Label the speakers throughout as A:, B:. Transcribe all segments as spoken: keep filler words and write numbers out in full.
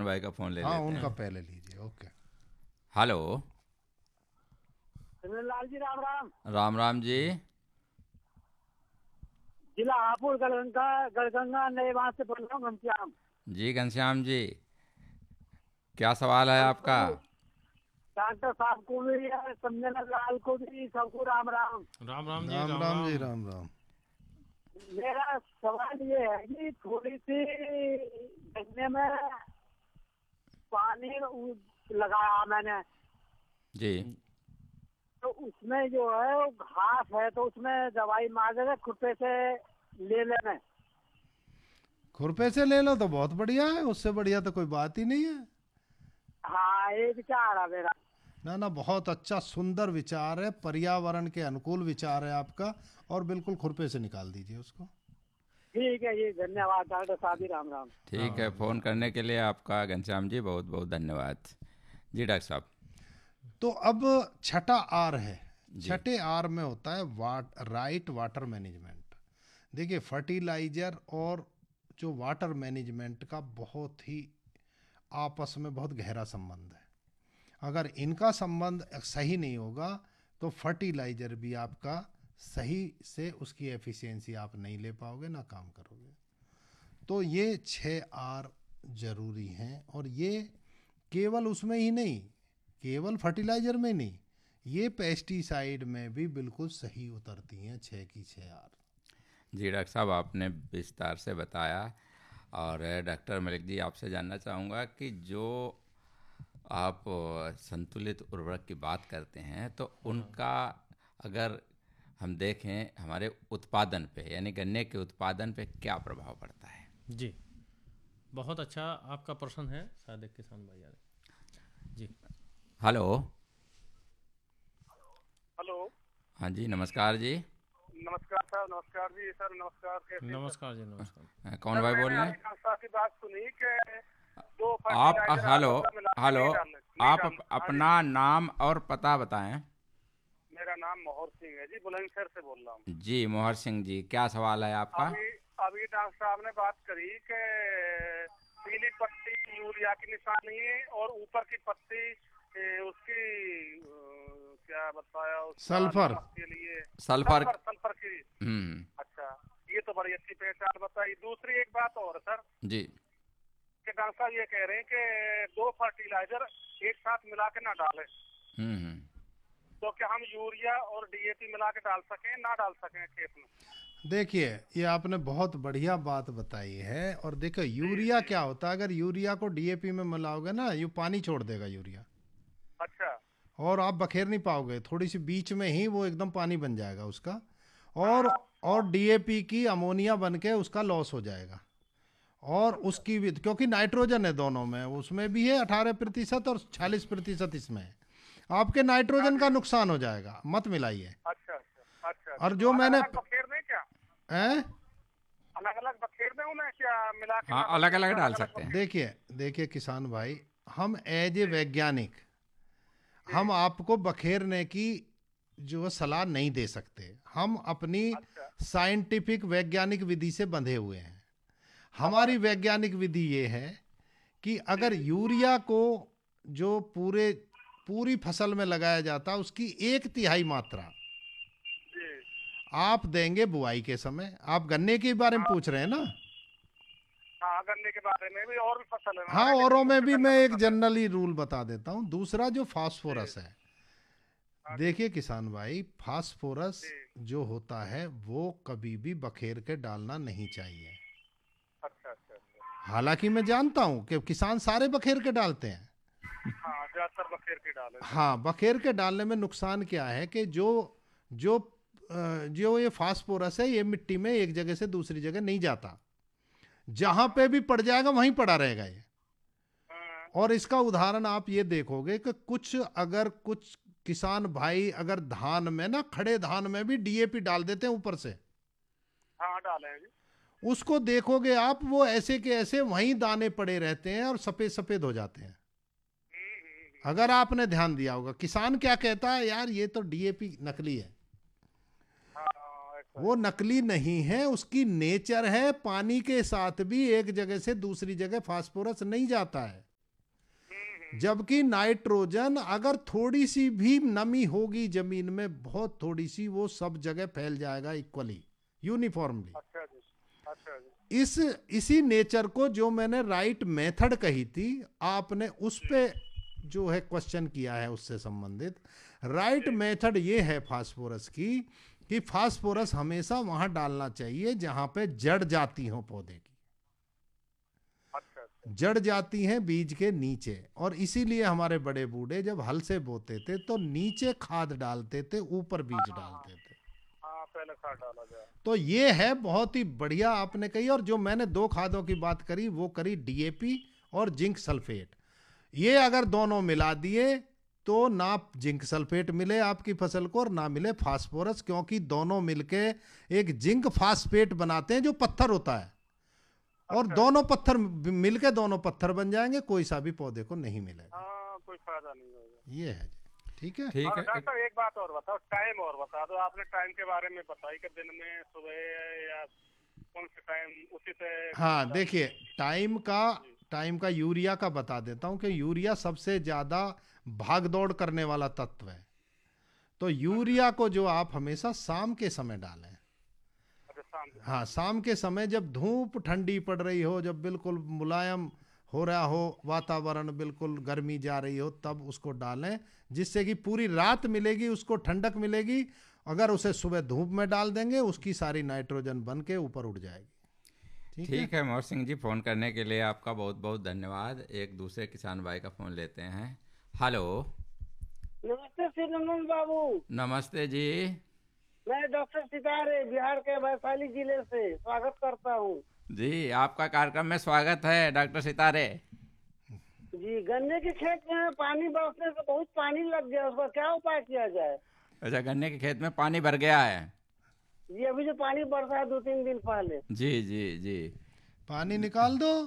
A: भाई का फोन ले
B: हाँ
A: लेते
B: उनका
A: हैं।
B: पहले लीजिए। ओके।
A: हेलो।
C: लाल जी राम राम।
A: राम राम जी।
C: जिला हापुड़ गढ़गंगा गढ़गंगा नए वहां से बोल रहा हूँ घनश्याम।
A: जी घनश्याम जी, क्या सवाल है आपका?
C: डॉक्टर साहब को भी संजय लाल को भी सबको राम राम।
D: राम राम जी।
B: राम
D: राम
B: राम
D: राम
B: जी। राम राम।
C: मेरा सवाल ये है कि थोड़ी सी गन्ने में पानी उ- लगाया मैंने,
A: जी
C: तो उसमें जो है वो घास है, तो उसमें दवाई मार देगा खुरपे से ले लेना।
B: खुरपे से ले लो तो बहुत बढ़िया है, उससे बढ़िया तो कोई बात ही नहीं है।
C: हाँ ये विचार है मेरा।
B: ना ना, बहुत अच्छा सुंदर विचार है, पर्यावरण के अनुकूल विचार है आपका, और बिल्कुल खुरपे से निकाल दीजिए उसको।
C: ठीक है जी, धन्यवाद डॉक्टर साहब जी, राम राम।
A: ठीक है, फ़ोन करने के लिए आपका घनश्याम जी बहुत बहुत धन्यवाद। जी डॉक्टर साहब।
B: तो अब छठा आर है। छठे आर में होता है वाट राइट वाटर मैनेजमेंट। देखिए, फर्टिलाइजर और जो वाटर मैनेजमेंट का बहुत ही आपस में बहुत गहरा संबंध है। अगर इनका संबंध सही नहीं होगा तो फर्टिलाइजर भी आपका सही से उसकी एफिशिएंसी आप नहीं ले पाओगे, ना काम करोगे। तो ये छः आर जरूरी हैं, और ये केवल उसमें ही नहीं, केवल फर्टिलाइजर में नहीं, ये पेस्टिसाइड में भी बिल्कुल सही उतरती हैं, छः की छः आर।
A: जी डॉक्टर साहब, आपने विस्तार से बताया। और डॉक्टर मलिक जी, आपसे जानना चाहूँगा कि जो आप संतुलित उर्वरक की बात करते हैं तो उनका अगर हम देखें हमारे उत्पादन पे, यानी गन्ने के उत्पादन पे क्या प्रभाव पड़ता है?
D: जी, बहुत अच्छा आपका प्रश्न है। शायद एक किसान भाई आ रहे। जी
A: हेलो।
C: हेलो।
A: हाँ जी, नमस्कार जी।
C: नमस्कार सर। नमस्कार जी सर। नमस्कार। कैसे हैं?
D: नमस्कार जी। नमस्कार।
A: कौन भाई बोल रहे हैं?
C: डॉक्टर की बात सुनी कि दो
A: आप
C: फर्टिलाइजर
A: हेलो
C: आपस में मिला के
A: हेलो
C: नहीं डालने- नहीं
A: आप
C: डालने।
A: अप, अपना नाम और पता बताएं।
C: मेरा नाम मोहर सिंह है जी, बुलंदशहर से बोल रहा हूँ।
A: जी मोहर सिंह जी, क्या सवाल है आपका?
C: अभी अभी डॉक्टर साहब ने बात करी कि पीली पत्ती यूरिया की निशानी है और ऊपर की पत्ती ए, उसकी अ, क्या बताया उसका
B: सल्फर।
C: नमक के लिए
A: सल्फर।
C: सल्फर सल्फर की।
A: हम्म।
C: अच्छा, ये तो बड़ी अच्छी पहचान बताई। दूसरी एक बात और सर,
A: जी
C: कि डॉक्टर साहब ये कह रहे हैं कि दो फर्टिलाइजर एक साथ मिला के ना डालें,
A: हम्म हम्म।
C: तो क्या हम यूरिया और डीएपी मिला के डाल सकें, ना डाल सकें खेत में?
B: देखिए, ये आपने बहुत बढ़िया बात बताई है। और देखो, यूरिया क्या होता है, अगर यूरिया को डीएपी में मिलाओगे ना, ये पानी छोड़ देगा यूरिया,
C: अच्छा।
B: और आप बखेर नहीं पाओगे, थोड़ी सी बीच में ही वो एकदम पानी बन जाएगा उसका, और और डीएपी की अमोनिया बन के उसका लॉस हो जाएगा। और उसकी भी, क्योंकि नाइट्रोजन है दोनों में, उसमें भी है अठारह प्रतिशत और छियालीस प्रतिशत इसमें है, आपके नाइट्रोजन का नुकसान हो जाएगा, मत मिलाइए।
C: अच्छा अच्छा अच्छा।
B: और जो मैंने
C: बखेर दें क्या?
B: हैं
C: अलग अलग बखेर दें उन्हें क्या मिला के?
A: हाँ,
C: ना
A: अलग
C: बखेर,
A: अलग डाल
C: अलग
A: सकते हैं।
B: देखिए देखिए किसान भाई, हम एज ए वैज्ञानिक हम आपको बखेरने की जो सलाह नहीं दे सकते। हम अपनी
C: अच्छा।
B: साइंटिफिक वैज्ञानिक विधि से बंधे हुए हैं। हमारी वैज्ञानिक विधि ये है कि अगर यूरिया को जो पूरे पूरी फसल में लगाया जाता है, उसकी एक तिहाई मात्रा
C: जी।
B: आप देंगे बुआई के समय। आप गन्ने के बारे में पूछ रहे हैं ना?
C: हाँ, गन्ने के बारे में भी और भी फसल है
B: हाँ,
C: हमारे,
B: औरों
C: लेकिन
B: में
C: मुख्य
B: भी
C: गन्ना
B: मैं एक
C: फसल है।
B: जनरली रूल बता देता हूँ। दूसरा जो फास्फोरस है, देखिए किसान भाई, फास्फोरस जो होता है वो कभी भी बखेर के डालना नहीं चाहिए।
C: अच्छा अच्छा अच्छा।
B: हालांकि मैं जानता हूँ कि किसान सारे बखेर के डालते हैं।
C: हाँ, ज्यादातर बखेर के डाले।
B: हाँ, बखेर के डालने में नुकसान क्या है कि जो जो अ, जो ये फास्फोरस है, ये मिट्टी में एक जगह से दूसरी जगह नहीं जाता, जहां पे भी पड़ जाएगा वहीं पड़ा रहेगा ये। और इसका उदाहरण आप ये देखोगे कि कुछ अगर कुछ किसान भाई अगर धान में ना, खड़े धान में भी डीएपी डाल देते हैं ऊपर से,
C: हाँ डाले हैं जी।
B: उसको देखोगे आप, वो ऐसे के ऐसे वहीं दाने पड़े रहते हैं और सफेद सफेद हो जाते हैं। अगर आपने ध्यान दिया होगा, किसान क्या कहता है, यार ये तो डीएपी नकली है।
C: हाँ, ऐसा
B: वो नकली नहीं है, उसकी नेचर है। पानी के साथ भी एक जगह से दूसरी जगह फास्फोरस नहीं जाता है। जबकि नाइट्रोजन अगर थोड़ी सी भी नमी होगी जमीन में, बहुत थोड़ी सी, वो सब जगह फैल जाएगा इक्वली, यूनिफॉर्मली।
C: अच्छा जी, अच्छा जी।
B: इस इसी नेचर को जो मैंने राइट मेथड कही थी, आपने उस पे जो है क्वेश्चन किया है उससे संबंधित। राइट मेथड ये है फास्फोरस की कि फास्फोरस हमेशा वहां डालना चाहिए जहां पे जड़ जाती हो पौधे की,
C: अच्छा अच्छा।
B: जड़ जाती हैं बीज के नीचे। और इसीलिए हमारे बड़े बूढ़े जब हल से बोते थे तो नीचे खाद डालते थे, ऊपर बीज डालते थे।
C: हाँ, पहले खाद डाला जाए।
B: तो ये है बहुत ही बढ़िया आपने कही। और जो मैंने दो खादों की बात करी वो करी डीएपी और जिंक सल्फेट। ये अगर दोनों मिला दिए तो ना जिंक सल्फेट मिले आपकी फसल को और ना मिले फास्फोरस, क्योंकि दोनों मिलके एक जिंक फास्फेट बनाते हैं जो पत्थर होता है। और दोनों पत्थर मिलके दोनों पत्थर बन जाएंगे, कोई सा भी पौधे को नहीं मिलेगा।
C: हाँ, कोई फायदा नहीं होगा।
B: ये है जी। ठीक है।
A: ठीक
C: और
A: है।
C: डॉक्टर एक बात और बताओ, टाइम और बता दो। आपने टाइम के बारे में बताई कि दिन में सुबह या कौन से टाइम उसी से।
B: हाँ देखिए, टाइम का टाइम का यूरिया का बता देता हूं कि यूरिया सबसे ज्यादा भाग दौड़ करने वाला तत्व है। तो यूरिया को जो आप हमेशा शाम के समय डालें।
C: अच्छा, शाम को।
B: हाँ, शाम के समय जब धूप ठंडी पड़ रही हो, जब बिल्कुल मुलायम हो रहा हो वातावरण, बिल्कुल गर्मी जा रही हो, तब उसको डालें, जिससे कि पूरी रात मिलेगी उसको, ठंडक मिलेगी। अगर उसे सुबह धूप में डाल देंगे उसकी सारी नाइट्रोजन बन के ऊपर उड़ जाएगी। ठीक,
A: ठीक है मोहर सिंह जी, फ़ोन करने के लिए आपका बहुत बहुत धन्यवाद। एक दूसरे किसान भाई का फ़ोन लेते हैं। हेलो।
E: नमस्ते श्री नमन बाबू।
A: नमस्ते जी।
E: मैं डॉक्टर सितारे बिहार के वैशाली जिले से स्वागत करता हूँ।
A: जी, आपका कार्यक्रम में स्वागत है डॉक्टर सितारे
E: जी। गन्ने के खेत में पानी बरसने से बहुत पानी लग गया, उसका क्या उपाय किया जाए?
A: अच्छा, गन्ने के खेत में पानी भर गया है।
E: जी, अभी जो पानी बरसा है दो तीन दिन पहले।
A: जी जी जी।
B: पानी निकाल दो।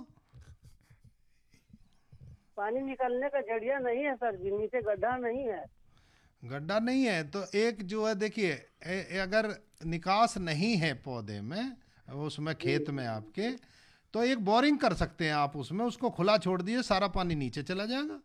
E: पानी निकलने का जरिया नहीं है सर जी, नीचे गड्ढा नहीं है।
B: गड्ढा नहीं है तो एक जो है, देखिए, अगर निकास नहीं है पौधे में, उसमें खेत में आपके, तो एक बोरिंग कर सकते हैं आप उसमें, उसको खुला छोड़ दिए, सारा पानी नीचे चला जाएगा।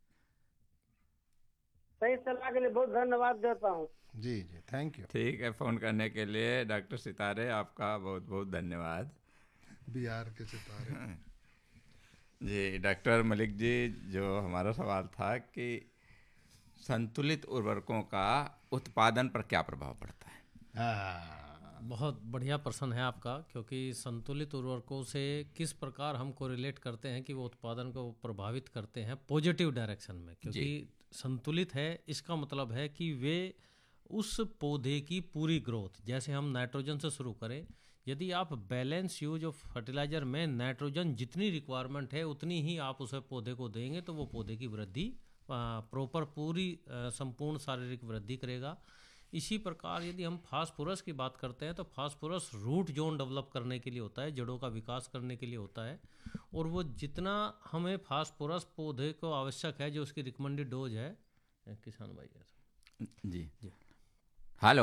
E: सही सलाह के लिए बहुत धन्यवाद देता हूँ।
B: जी जी, थैंक यू।
A: ठीक है, फ़ोन करने के लिए डॉक्टर सितारे आपका बहुत बहुत धन्यवाद।
B: बिहार के सितारे।
A: जी डॉक्टर मलिक जी, जो हमारा सवाल था कि संतुलित उर्वरकों का उत्पादन पर क्या प्रभाव पड़ता है।
B: हाँ,
D: बहुत बढ़िया प्रश्न है आपका, क्योंकि संतुलित उर्वरकों से किस प्रकार हम कोरिलेट करते हैं कि वो उत्पादन को प्रभावित करते हैं पॉजिटिव डायरेक्शन में। क्योंकि संतुलित है, इसका मतलब है कि वे उस पौधे की पूरी ग्रोथ, जैसे हम नाइट्रोजन से शुरू करें, यदि आप बैलेंस यूज ऑफ फर्टिलाइजर में नाइट्रोजन जितनी रिक्वायरमेंट है उतनी ही आप उसे पौधे को देंगे तो वो पौधे की वृद्धि प्रॉपर पूरी संपूर्ण शारीरिक वृद्धि करेगा। इसी प्रकार यदि हम फास्फोरस की बात करते हैं तो फास्फोरस रूट जोन डेवलप करने के लिए होता है, जड़ों का विकास करने के लिए होता है। और वो जितना हमें फास्फोरस पौधे को आवश्यक है, जो उसकी रिकमेंडेड डोज है, किसान भाई है
A: जी जी। हेलो।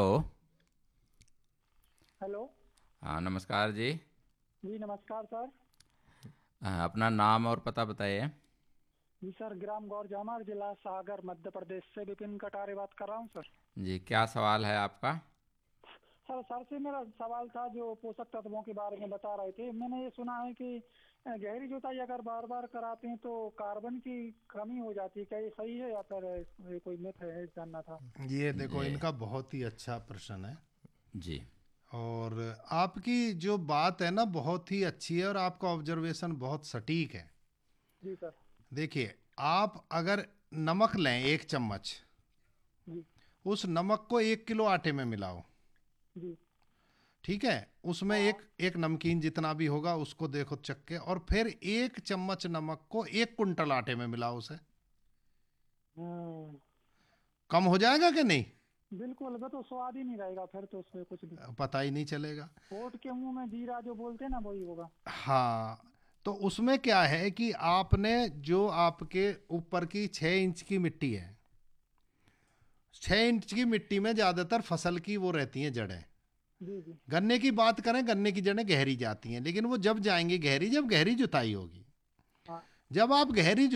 F: हेलो।
A: हाँ नमस्कार जी।
F: जी नमस्कार सर।
A: हाँ, अपना नाम और पता बताइए।
F: जी सर, ग्राम गौर जामर, जिला सागर, मध्य प्रदेश से विपिन कटारे बात कर रहा हूँ सर।
A: जी, क्या सवाल है आपका।
F: सर सर से मेरा सवाल था, जो पोषक तत्वों के बारे में बता रहे थे। मैंने ये सुना है कि गहरी जुताई अगर बार बार कराते हैं तो कार्बन की कमी हो जाती है, क्या ये सही है या फिर कोई मिथ है, जानना था।
B: ये देखो, इनका बहुत ही अच्छा प्रश्न है
A: जी।
B: और आपकी जो बात है ना बहुत ही अच्छी है और आपका ऑब्जर्वेशन बहुत सटीक है।
F: जी सर।
B: देखिए, आप अगर नमक लें एक चम्मच,
F: जी।
B: उस नमक को एक किलो आटे में मिलाओ।
F: जी।
B: ठीक है, उसमें एक एक नमकीन जितना भी होगा उसको देखो चख के, और फिर एक चम्मच नमक को एक कुंटल आटे में मिलाओ। उसे कम हो जाएगा कि नहीं?
F: बिल्कुल, वो तो स्वाद ही नहीं रहेगा फिर तो उसमें कुछ भी
B: पता ही नहीं चलेगा।
F: होठ के मुंह में जीरा जो बोलते हैं ना, वही होगा।
B: हाँ, तो उसमें क्या है कि आपने जो आपके ऊपर की छः इंच की मिट्टी है, छः इंच की मिट्टी में ज़्यादातर फसल की वो रहती हैं जड़ें।
F: जी जी।
B: गन्ने की बात करें, गन्ने की जड़ें गहरी जाती हैं, लेकिन वो जब जाएंगी गहरी, जब गहरी जुताई होगी।
F: हाँ।
B: जब आप गहरी